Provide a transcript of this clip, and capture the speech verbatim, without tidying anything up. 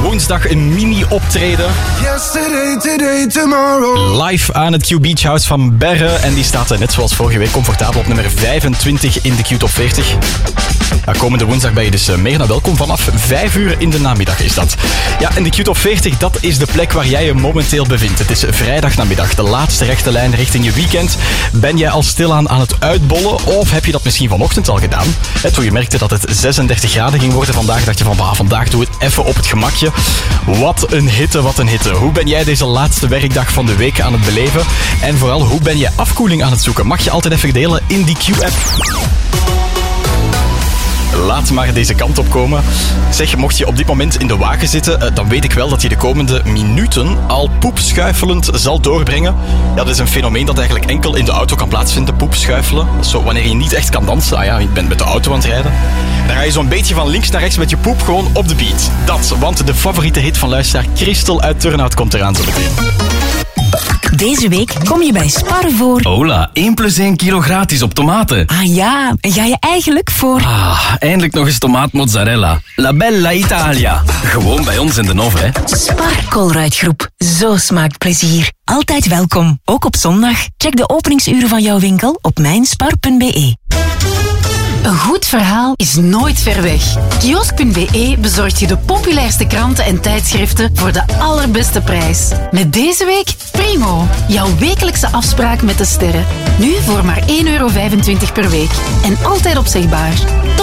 woensdag een mini-optreden. Yesterday, today, tomorrow. Live aan het Q Beach House van Berre. En die staat net zoals vorige week comfortabel op nummer vijfentwintig in de Q Top veertig. Ja, komende woensdag ben je dus meer dan welkom. Vanaf vijf uur in de namiddag is dat. Ja, en de Q Top veertig, dat is de plek waar jij je momenteel bevindt. Het is vrijdagnamiddag, de laatste rechte lijn richting je weekend. Ben jij al stilaan aan het uitbollen? Of heb je dat misschien vanochtend al gedaan? He, toen je merkte dat het zesendertig graden ging worden vandaag, dacht je van, bah, vandaag doe het even op het gemakje. Wat een hitte, wat een hitte. Hoe ben jij deze laatste werkdag van de week aan het beleven? En vooral, hoe ben je afkoeling aan het zoeken? Mag je altijd even delen in die Q-app. Laat maar deze kant op komen. Zeg, mocht je op dit moment in de wagen zitten, dan weet ik wel dat je de komende minuten al poepschuifelend zal doorbrengen. Ja, dat is een fenomeen dat eigenlijk enkel in de auto kan plaatsvinden, poepschuifelen. Zo, wanneer je niet echt kan dansen, ah ja, je bent met de auto aan het rijden. Dan ga je zo'n beetje van links naar rechts met je poep gewoon op de beat. Dat, want de favoriete hit van luisteraar Christel uit Turnhout komt eraan zo meteen. Deze week kom je bij Spar voor... Hola, één plus één kilo gratis op tomaten. Ah ja, en ga je eigenlijk voor... Ah, eindelijk nog eens tomaatmozzarella. La Bella Italia. Gewoon bij ons in de Nov, hè. Spar Colruyt-groep. Zo smaakt plezier. Altijd welkom, ook op zondag. Check de openingsuren van jouw winkel op mijnspar punt be. Een goed verhaal is nooit ver weg. Kiosk punt be bezorgt je de populairste kranten en tijdschriften voor de allerbeste prijs. Met deze week Primo, jouw wekelijkse afspraak met de sterren. Nu voor maar één euro vijfentwintig per week. En altijd opzegbaar.